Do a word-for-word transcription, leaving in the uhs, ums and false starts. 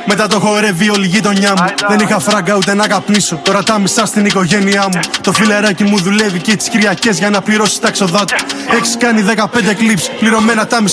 Μετά το χορεύει όλη η γειτονιά μου. Δεν είχα φράγκα ούτε να καπνίσω. Τώρα τα μισά στην οικογένειά μου. Το φιλεράκι μου δουλεύει και τις Κυριακές για να πληρώσει τα έξοδά του. Έχεις κάνει δεκαπέντε κλιπς, πληρωμένα τα μισά.